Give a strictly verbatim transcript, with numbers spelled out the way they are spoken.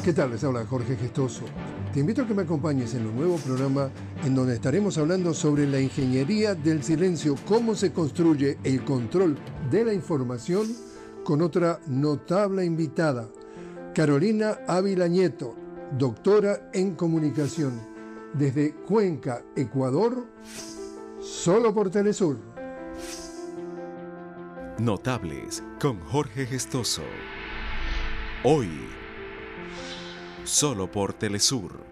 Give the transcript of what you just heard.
¿Qué tal? Les habla Jorge Gestoso. Te invito a que me acompañes en un nuevo programa en donde estaremos hablando sobre la ingeniería del silencio, cómo se construye el control de la información, con otra notable invitada, Carolina Ávila Nieto, doctora en comunicación, desde Cuenca, Ecuador, solo por Telesur. Notables con Jorge Gestoso. Hoy, solo por Telesur.